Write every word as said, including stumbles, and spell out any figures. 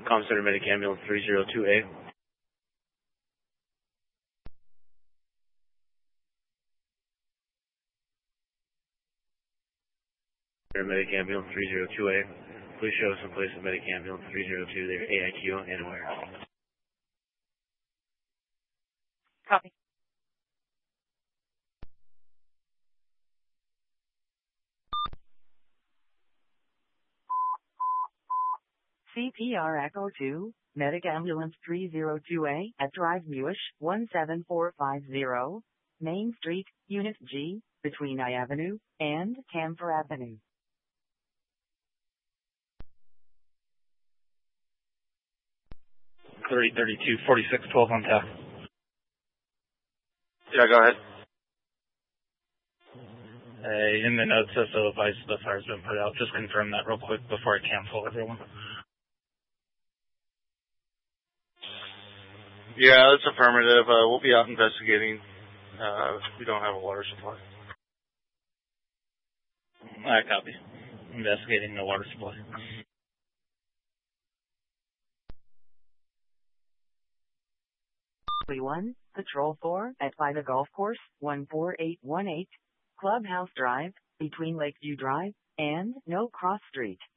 Com Center Medic Ambulance three zero two A. Medic Ambulance three zero two A. Please show us in place of Medic Ambulance three zero two. They're A I Q and where. Copy. C P R Echo two, Medic Ambulance three zero two A at Drive Newish one seven four five zero, Main Street, Unit G, between I Avenue and Camphor Avenue. three thirty-two forty-six twelve on tap. Yeah, go ahead. Hey, in the notes, says the advice the fire's been put out. Just confirm that real quick before I cancel everyone. Yeah, that's affirmative. Uh, we'll be out investigating. Uh, we don't have a water supply. I copy. Investigating the water supply. one, Patrol four at by the golf course, one four eight one eight, Clubhouse Drive, between Lakeview Drive and No Cross Street.